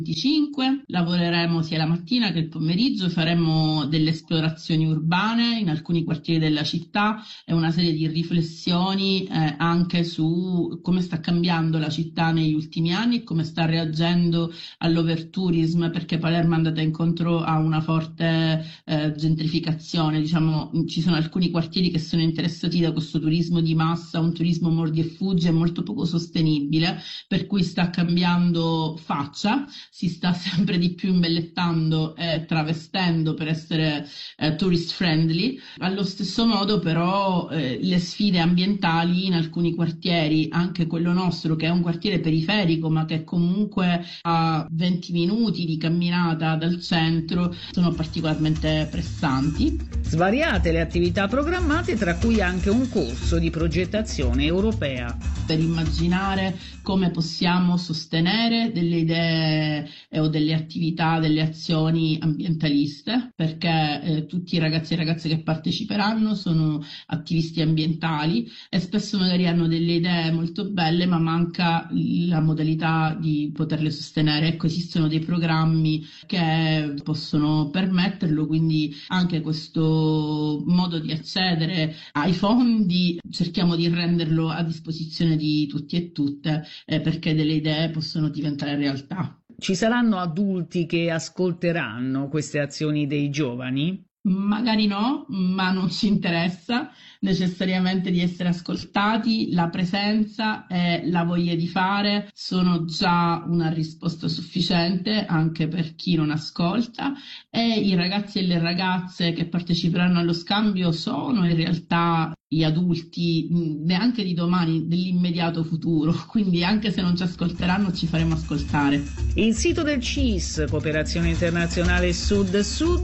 25. Lavoreremo sia la mattina che il pomeriggio, faremo delle esplorazioni urbane in alcuni quartieri della città e una serie di riflessioni anche su come sta cambiando la città negli ultimi anni e come sta reagendo all'overtourism, perché Palermo è andata incontro a una forte gentrificazione. Diciamo, ci sono alcuni quartieri che sono interessati da questo turismo di massa, un turismo mordi e fuggi e molto poco sostenibile, per cui sta cambiando faccia, si sta sempre di più imbellettando e travestendo per essere tourist friendly. Allo stesso modo però le sfide ambientali in alcuni quartieri, anche quello nostro che è un quartiere periferico ma che comunque a 20 minuti di camminata dal centro, sono particolarmente pressanti. Svariate le attività programmate, tra cui anche un corso di progettazione europea. Per immaginare come possiamo sostenere delle idee o delle attività, delle azioni ambientaliste, perché tutti i ragazzi e ragazze che parteciperanno sono attivisti ambientali e spesso magari hanno delle idee molto belle, ma manca la modalità di poterle sostenere. Ecco, esistono dei programmi che possono permetterlo, quindi anche questo modo di accedere ai fondi cerchiamo di renderlo a disposizione di tutti e tutte, perché delle idee possono diventare realtà. Ci saranno adulti che ascolteranno queste azioni dei giovani? Magari no, ma non ci interessa necessariamente di essere ascoltati. La presenza e la voglia di fare sono già una risposta sufficiente anche per chi non ascolta, e i ragazzi e le ragazze che parteciperanno allo scambio sono in realtà gli adulti neanche di domani, dell'immediato futuro, quindi anche se non ci ascolteranno ci faremo ascoltare. Il sito del CIS, Cooperazione Internazionale Sud-Sud,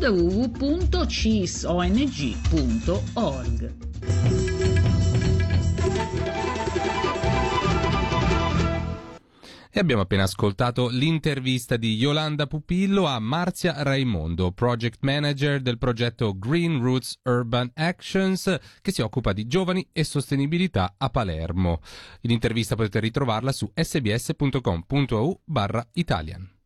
www.cisong.org. E abbiamo appena ascoltato l'intervista di Yolanda Pupillo a Marzia Raimondo, project manager del progetto Green Roots Urban Actions, che si occupa di giovani e sostenibilità a Palermo. L'intervista potete ritrovarla su sbs.com.au/Italian.